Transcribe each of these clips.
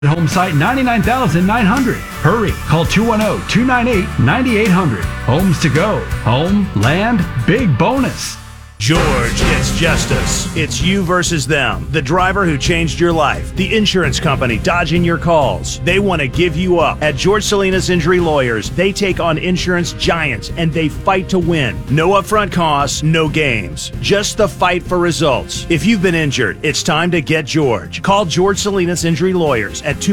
Home site $99,900. Hurry, call 210-298-9800. Homes to go. Home, land, big bonus. George gets justice. It's you versus them. The driver who changed your life. The insurance company dodging your calls. They want to give you up. At George Salinas Injury Lawyers, they take on insurance giants and they fight to win. No upfront costs, no games. Just the fight for results. If you've been injured, it's time to get George. Call George Salinas Injury Lawyers at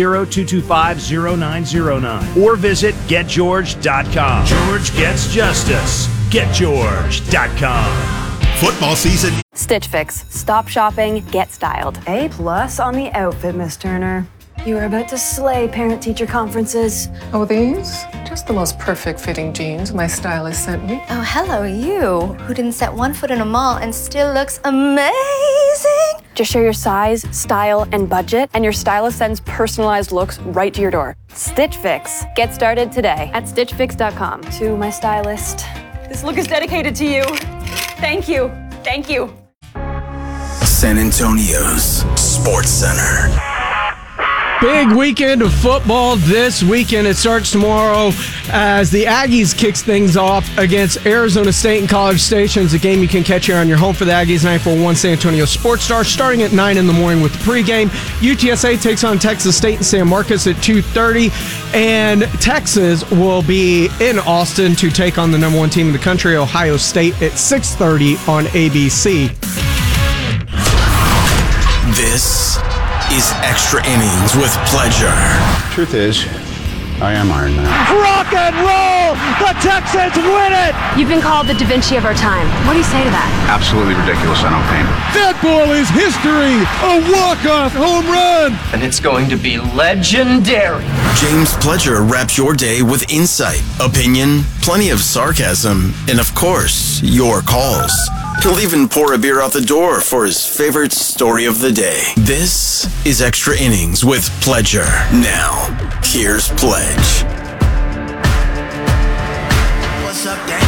210-225-0909 or visit getgeorge.com. George gets justice. GetGeorge.com. Football season. Stitch Fix. Stop shopping, get styled. A+ on the outfit, Miss Turner. You are about to slay parent-teacher conferences. Oh, these? Just the most perfect fitting jeans my stylist sent me. Oh, hello, you, who didn't set one foot in a mall and still looks amazing. Just share your size, style, and budget, and your stylist sends personalized looks right to your door. Stitch Fix. Get started today at stitchfix.com. To my stylist. This look is dedicated to you. Thank you. Thank you. San Antonio's Sports Center. Big weekend of football this weekend. It starts tomorrow as the Aggies kicks things off against Arizona State and College Station. It's a game you can catch here on your home for the Aggies, 941 San Antonio Sports Star, starting at 9 in the morning with the pregame. UTSA takes on Texas State and San Marcos at 2:30, and Texas will be in Austin to take on the number one team in the country, Ohio State, at 6:30 on ABC. This is Extra Innings with Pledger. Truth is, I am Iron Man. Rock and roll! The Texans win it! You've been called the Da Vinci of our time. What do you say to that? Absolutely ridiculous. I don't paint. That ball is history! A walk-off home run! And it's going to be legendary. James Pledger wraps your day with insight, opinion, plenty of sarcasm, and of course, your calls. He'll even pour a beer out the door for his favorite story of the day. This is Extra Innings with Pledger. Now, here's Pledge. What's up, gang?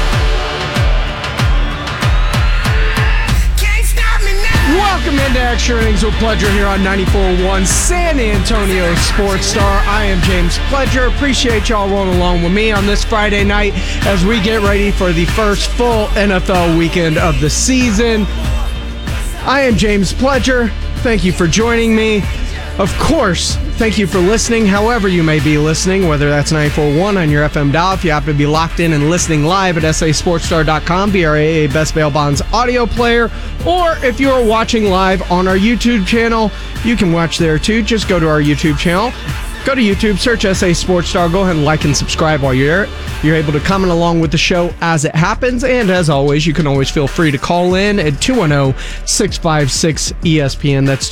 Can't stop me now. Welcome into Extra Innings with Pledger here on 94.1 San Antonio Sports Star. I am James Pledger. Appreciate y'all rolling along with me on this Friday night as we get ready for the first full NFL weekend of the season. I am James Pledger. Thank you for joining me. Of course, thank you for listening, however you may be listening, whether that's 94.1 on your FM dial, if you happen to be locked in and listening live at sasportstar.com, BRAA Best Bail Bonds audio player, or if you are watching live on our YouTube channel, you can watch there too. Just go to our YouTube channel. Go to YouTube, search SA Sports Star. Go ahead and like and subscribe while you're there. You're able to comment along with the show as it happens. And as always, you can always feel free to call in at 210-656-ESPN. That's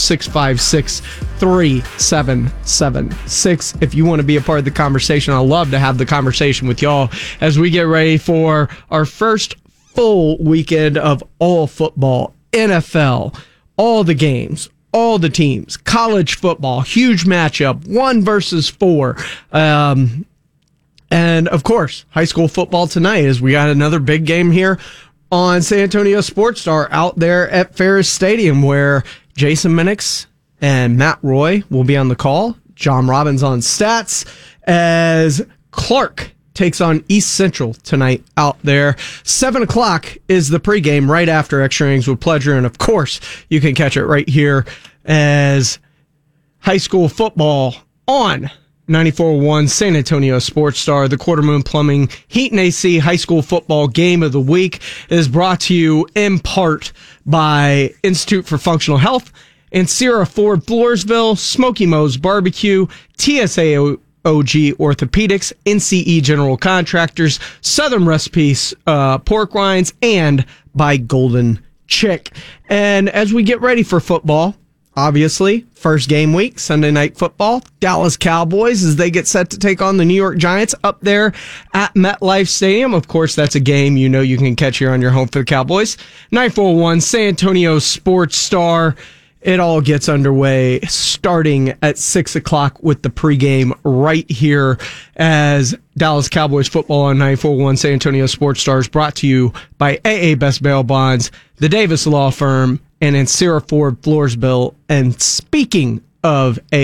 210-656-3776. If you want to be a part of the conversation, I'd love to have the conversation with y'all as we get ready for our first full weekend of all football, NFL, all the games, all the teams, college football, huge matchup, 1 versus 4. And of course, high school football tonight as we got another big game here on San Antonio Sports Star out there at Ferris Stadium where Jason Minix and Matt Roy will be on the call. John Robbins on stats as Clark takes on East Central tonight out there. 7 o'clock is the pregame right after Extra Innings with Pledger. And of course, you can catch it right here as high school football on 94.1 San Antonio Sports Star. The Quarter Moon Plumbing Heat and AC High School Football Game of the Week is brought to you in part by Institute for Functional Health, Ancira Ford Bloorsville, Smoky Mo's Barbecue, TSA OG Orthopedics, NCE General Contractors, Southern Recipes Pork Rinds, and by Golden Chick. And as we get ready for football, obviously, first game week, Sunday Night Football, Dallas Cowboys as they get set to take on the New York Giants up there at MetLife Stadium. Of course, that's a game you know you can catch here on your home for the Cowboys. 941 San Antonio Sports Star. It all gets underway starting at 6 o'clock with the pregame right here as Dallas Cowboys football on 941 San Antonio Sports Stars brought to you by AA Best Bail Bonds, the Davis Law Firm, and Ancira Ford Bloorsville. And speaking of a